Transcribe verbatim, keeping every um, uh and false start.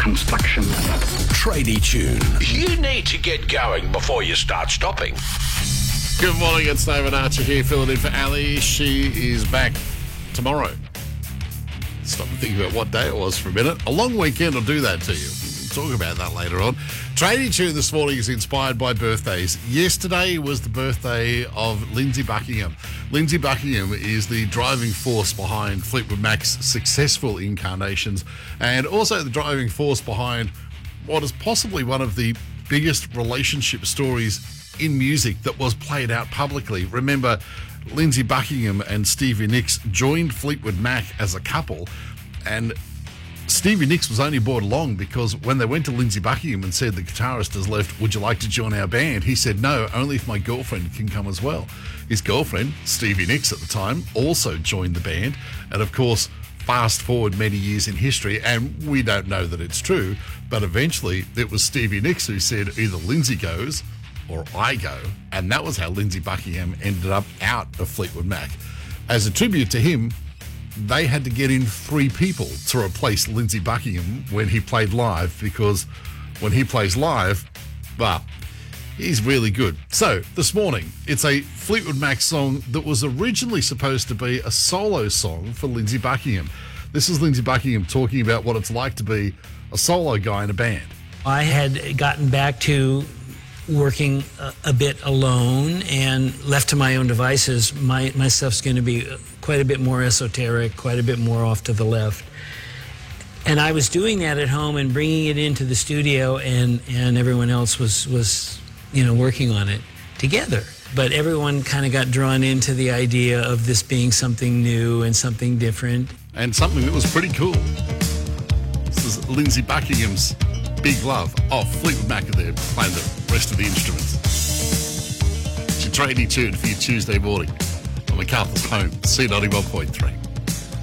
construction. Tradie Tune. You need to get going before you start stopping. Good morning, it's David Archer here, filling in for Ali. She is back tomorrow. Stop and think about what day it was for a minute. A long weekend will do that to you. We'll talk about that later on. Tradie Tune this morning is inspired by birthdays. Yesterday was the birthday of Lindsey Buckingham. Lindsey Buckingham is the driving force behind Fleetwood Mac's successful incarnations and also the driving force behind what is possibly one of the biggest relationship stories in music that was played out publicly. Remember, Lindsey Buckingham and Stevie Nicks joined Fleetwood Mac as a couple, and Stevie Nicks was only brought along because when they went to Lindsey Buckingham and said the guitarist has left, would you like to join our band? He said, no, only if my girlfriend can come as well. His girlfriend, Stevie Nicks at the time, also joined the band. And of course, fast forward many years in history, and we don't know that it's true, but eventually it was Stevie Nicks who said either Lindsey goes or I go. And that was how Lindsey Buckingham ended up out of Fleetwood Mac. As a tribute to him, they had to get in three people to replace Lindsey Buckingham when he played live, because when he plays live, well, he's really good. So this morning, it's a Fleetwood Mac song that was originally supposed to be a solo song for Lindsey Buckingham. This is Lindsey Buckingham talking about what it's like to be a solo guy in a band. I had gotten back to working a, a bit alone, and left to my own devices, my, my stuff's going to be quite a bit more esoteric, quite a bit more off to the left. And I was doing that at home and bringing it into the studio, and, and everyone else was, was, you know, working on it together. But everyone kind of got drawn into the idea of this being something new and something different. And something that was pretty cool. This is Lindsey Buckingham's Big Love. Oh, Fleetwood Mac are there playing the rest of the instruments. It's your Tradie Tune for your Tuesday morning on MacArthur's Home, C ninety-one point three.